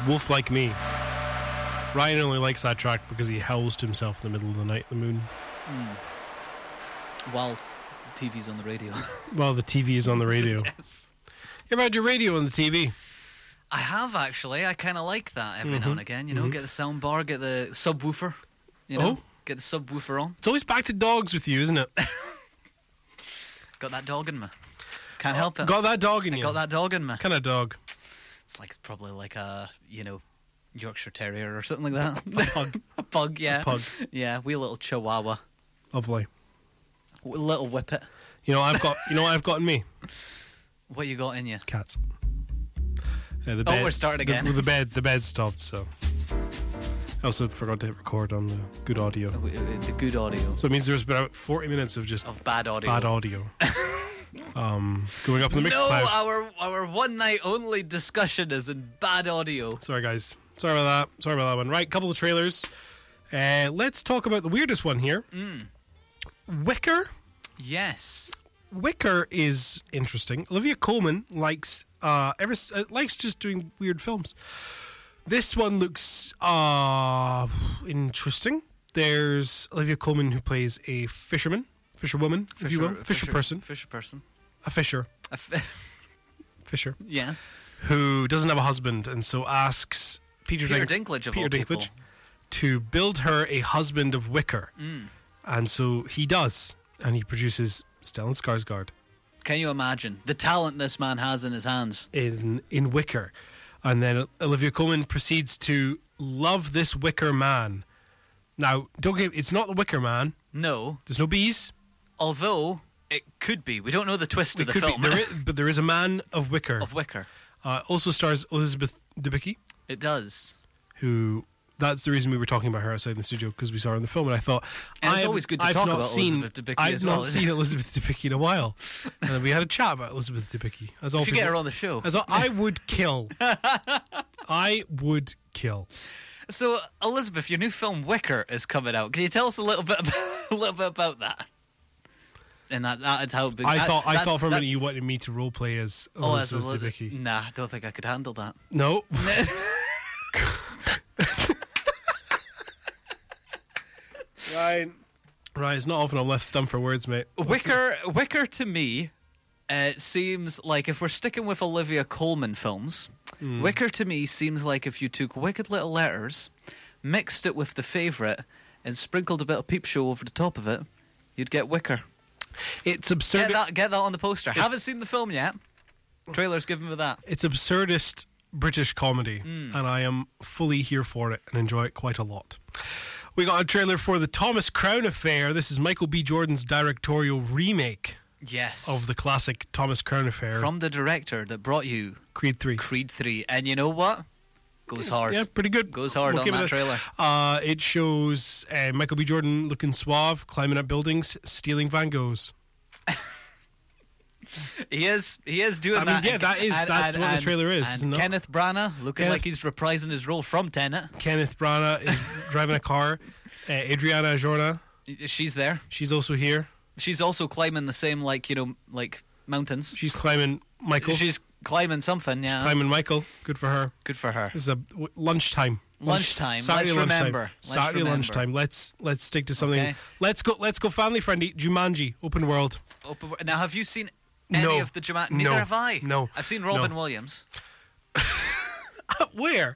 Wolf Like Me. Ryan only likes that track because he howls to himself in the middle of the night at the moon. While TV's on the radio. While the TV is on the radio. Yes. You ever had your radio on the TV? I have, actually. I kind of like that every now and again. You know, get the sound bar, get the subwoofer. You know, get the subwoofer on. It's always back to dogs with you, isn't it? Got that dog in me. Can't help it. Got that dog in you? Got that dog in me. What kind of dog? It's probably like a, Yorkshire Terrier or something like that. A pug. A pug, yeah. A pug. Yeah, wee little chihuahua. Lovely. Little whippet. You know what I've got in me? What you got in you? Cats. The bed, we're starting again. The bed stopped, so. I also forgot to hit record on the good audio. The good audio. So it means there's about 40 minutes of just bad audio. Bad audio. Going up in the mixed cloud. Our one night only discussion is in bad audio. Sorry, guys. Sorry about that one. Right, couple of trailers. Let's talk about the weirdest one here. Wicker. Yes. Wicker is interesting. Olivia Colman likes just doing weird films. This one looks interesting. There's Olivia Colman, who plays a fisherwoman, if you will, fisher person, a fisher, fisher, yes, who doesn't have a husband, and so asks Peter Dinklage to build her a husband of wicker, and so he does, and he produces Stellan Skarsgård. Can you imagine the talent this man has in his hands in Wicker? And then Olivia Colman proceeds to love this Wicker man. Now, it's not the Wicker Man. No. There's no bees. Although, it could be. We don't know the twist of the film. But there is a man of Wicker. Of Wicker. Also stars Elizabeth Debicki. It does. That's the reason we were talking about her outside in the studio, because we saw her in the film, and I thought... And it's always good to talk about Elizabeth Debicki as well. I've not seen Elizabeth Debicki in a while. And we had a chat about Elizabeth Debicki. You should get her on the show. I would kill. I would kill. So, Elizabeth, your new film Wicker is coming out. Can you tell us a little bit about that? And that's how big. I thought for a minute you wanted me to roleplay as Elizabeth Debicki. Nah, I don't think I could handle that. No. Right, it's not often I'm left stumped for words, mate. Wicker to me seems like, if we're sticking with Olivia Colman films, Wicker to me seems like if you took Wicked Little Letters, mixed it with The Favourite, and sprinkled a bit of Peep Show over the top of it, you'd get Wicker. It's absurd. Get that on the poster. Haven't seen the film yet. Trailer's giving me that. It's absurdist British comedy, and I am fully here for it and enjoy it quite a lot. We got a trailer for The Thomas Crown Affair. This is Michael B. Jordan's directorial remake of the classic Thomas Crown Affair. From the director that brought you Creed 3. And you know what? Goes hard. Yeah, pretty good. Goes hard on that trailer. It shows Michael B. Jordan looking suave, climbing up buildings, stealing Van Goghs. He is doing that. Yeah, that's what the trailer is. And Kenneth Branagh looking like he's reprising his role from Tenet. Kenneth Branagh is driving a car. Adriana Arjona, she's there. She's also here. She's also climbing the same mountains. She's climbing Michael. She's climbing something. Yeah, she's climbing Michael. Good for her. Good for her. This is lunchtime. Saturday lunchtime. Let's stick to something. Okay. Let's go family friendly. Jumanji open world. Now, have you seen any of the Jumanji? Neither have I. No. I've seen Robin Williams. Where?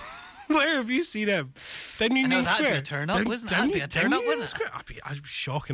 Where have you seen him? Then you mean Square. That'd be a turn up, wouldn't it? I'd be shocking.